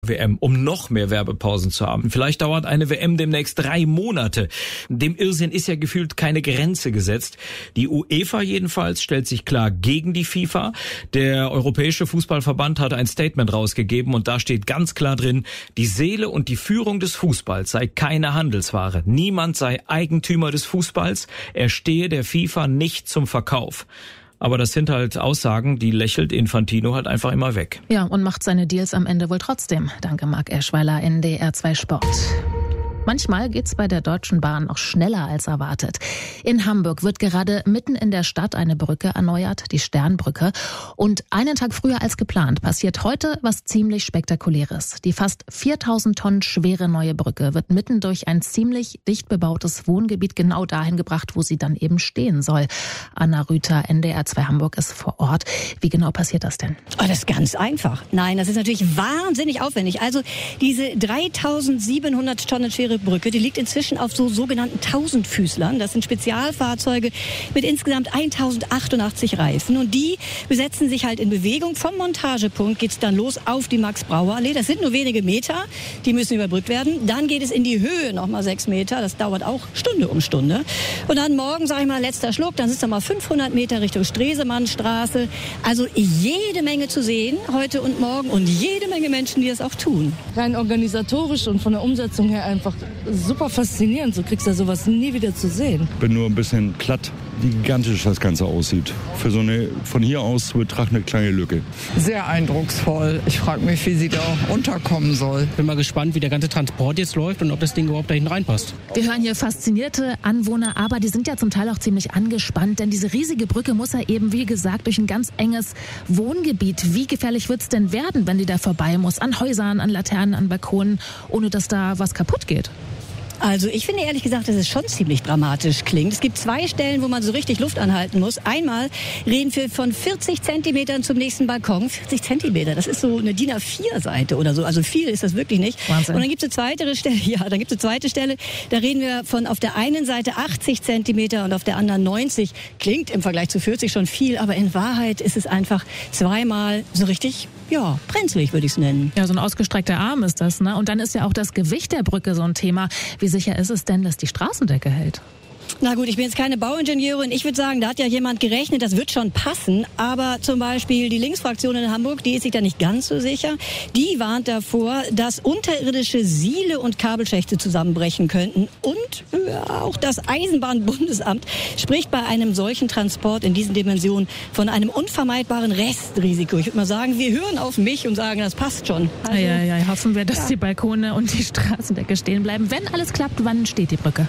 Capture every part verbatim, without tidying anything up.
W M, um noch mehr Werbepausen zu haben. Vielleicht dauert eine W M demnächst drei Monate. Dem Irrsinn ist ja gefühlt keine Grenze gesetzt. Die UEFA jedenfalls stellt sich klar gegen die FIFA. Der Europäische Fußballverband hat ein Statement rausgegeben und da steht ganz klar drin, die Seele und die Führung des Fußballs sei keine Handelsware. Niemand sei Eigentümer des Fußballs. Er stehe der FIFA nicht zum Verkauf. Aber das sind halt Aussagen, die lächelt Infantino halt einfach immer weg. Ja, und macht seine Deals am Ende wohl trotzdem. Danke, Marc Eschweiler, N D R zwei Sport. Manchmal geht's bei der Deutschen Bahn auch schneller als erwartet. In Hamburg wird gerade mitten in der Stadt eine Brücke erneuert, die Sternbrücke. Und einen Tag früher als geplant passiert heute was ziemlich Spektakuläres. Die fast viertausend Tonnen schwere neue Brücke wird mitten durch ein ziemlich dicht bebautes Wohngebiet genau dahin gebracht, wo sie dann eben stehen soll. Anna Rüther, N D R zwei Hamburg, ist vor Ort. Wie genau passiert das denn? Oh, das ist ganz einfach. Nein, das ist natürlich wahnsinnig aufwendig. Also diese dreitausendsiebenhundert Tonnen schwere Brücke, die liegt inzwischen auf so sogenannten Tausendfüßlern. Das sind Spezialfahrzeuge mit insgesamt eintausendachtundachtzig Reifen. Und die besetzen sich halt in Bewegung. Vom Montagepunkt geht's dann los auf die Max-Brauer-Allee. Das sind nur wenige Meter, die müssen überbrückt werden. Dann geht es in die Höhe, nochmal sechs Meter. Das dauert auch Stunde um Stunde. Und dann morgen, sag ich mal, letzter Schluck. Dann sind es mal fünfhundert Meter Richtung Stresemannstraße. Also jede Menge zu sehen heute und morgen und jede Menge Menschen, die das auch tun. Rein organisatorisch und von der Umsetzung her einfach super faszinierend. So kriegst du ja sowas nie wieder zu sehen. Bin nur ein bisschen platt, wie gigantisch das Ganze aussieht. Für so eine von hier aus zu betrachtende kleine Lücke. Sehr eindrucksvoll. Ich frage mich, wie sie da unterkommen soll. Bin mal gespannt, wie der ganze Transport jetzt läuft und ob das Ding überhaupt da hinten reinpasst. Wir hören hier faszinierte Anwohner, aber die sind ja zum Teil auch ziemlich angespannt, denn diese riesige Brücke muss ja eben, wie gesagt, durch ein ganz enges Wohngebiet. Wie gefährlich wird's denn werden, wenn die da vorbei muss? An Häusern, an Laternen, an Balkonen, ohne dass da was kaputt geht? Also ich finde ehrlich gesagt, dass es schon ziemlich dramatisch klingt. Es gibt zwei Stellen, wo man so richtig Luft anhalten muss. Einmal reden wir von vierzig Zentimetern zum nächsten Balkon. vierzig Zentimeter, das ist so eine D I N A vier Seite oder so. Also viel ist das wirklich nicht. Wahnsinn. Und dann gibt es eine zweite Stelle, ja, dann gibt es eine zweite Stelle, da reden wir von auf der einen Seite achtzig Zentimeter und auf der anderen neunzig. Klingt im Vergleich zu vierzig schon viel, aber in Wahrheit ist es einfach zweimal so richtig, ja, brenzlig würde ich es nennen. Ja, so ein ausgestreckter Arm ist das, ne? Und dann ist ja auch das Gewicht der Brücke so ein Thema. Wie sicher ist es denn, dass die Straßendecke hält? Na gut, ich bin jetzt keine Bauingenieurin. Ich würde sagen, da hat ja jemand gerechnet, das wird schon passen. Aber zum Beispiel die Linksfraktion in Hamburg, die ist sich da nicht ganz so sicher. Die warnt davor, dass unterirdische Siele und Kabelschächte zusammenbrechen könnten. Und ja, auch das Eisenbahnbundesamt spricht bei einem solchen Transport in diesen Dimensionen von einem unvermeidbaren Restrisiko. Ich würde mal sagen, wir hören auf mich und sagen, das passt schon. Also, ja, ja, ja, hoffen wir, dass ja. die Balkone und die Straßendecke stehen bleiben. Wenn alles klappt, wann steht die Brücke?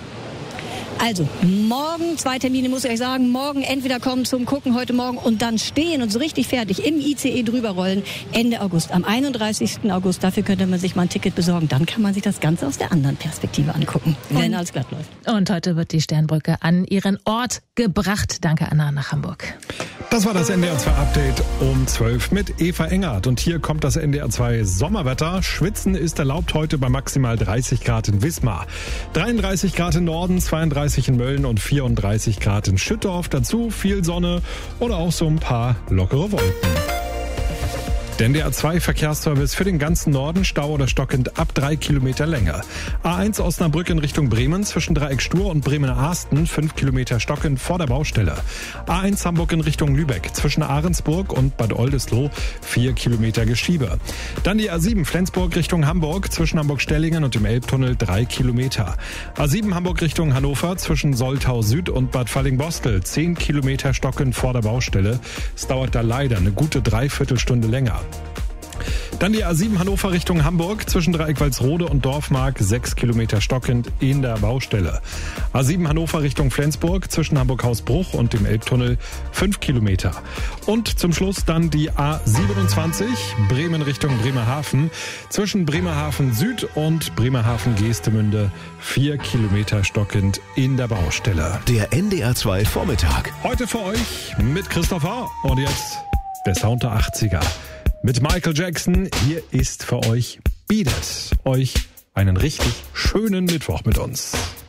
Also, morgen, zwei Termine muss ich euch sagen, morgen entweder kommen zum Gucken heute Morgen und dann stehen und so richtig fertig im I C E drüber rollen Ende August, am einunddreißigsten August. Dafür könnte man sich mal ein Ticket besorgen. Dann kann man sich das Ganze aus der anderen Perspektive angucken, wenn und, alles glatt läuft. Und heute wird die Sternbrücke an ihren Ort gebracht. Danke, Anna, nach Hamburg. Das war das N D R zwei Update um zwölf mit Eva Engert. Und hier kommt das N D R zwei Sommerwetter. Schwitzen ist erlaubt heute bei maximal dreißig Grad in Wismar. dreiunddreißig Grad im Norden, zweiunddreißig in Mölln und vierunddreißig Grad in Schüttorf. Dazu viel Sonne oder auch so ein paar lockere Wolken. Der N D R zwei Verkehrsservice für den ganzen Norden, Stau oder stockend ab drei Kilometer Länge. A eins Osnabrück in Richtung Bremen zwischen Dreieck Stur und Bremen-Ahsten, fünf Kilometer stockend vor der Baustelle. A eins Hamburg in Richtung Lübeck zwischen Ahrensburg und Bad Oldesloe, vier Kilometer Geschiebe. Dann die A sieben Flensburg Richtung Hamburg zwischen Hamburg-Stellingen und dem Elbtunnel, drei Kilometer. A sieben Hamburg Richtung Hannover zwischen Soltau Süd und Bad Fallingbostel, zehn Kilometer stockend vor der Baustelle. Es dauert da leider eine gute Dreiviertelstunde länger. Dann die A sieben Hannover Richtung Hamburg zwischen Dreieck-Walsrode und Dorfmark, sechs Kilometer stockend in der Baustelle. A sieben Hannover Richtung Flensburg zwischen Hamburg-Hausbruch und dem Elbtunnel, fünf Kilometer. Und zum Schluss dann die A siebenundzwanzig Bremen Richtung Bremerhaven zwischen Bremerhaven Süd und Bremerhaven Geestemünde, vier Kilometer stockend in der Baustelle. Der N D R zwei Vormittag. Heute für euch mit Christopher und jetzt der Sound der achtziger. Mit Michael Jackson, hier ist für euch Beat It. Euch einen richtig schönen Mittwoch mit uns.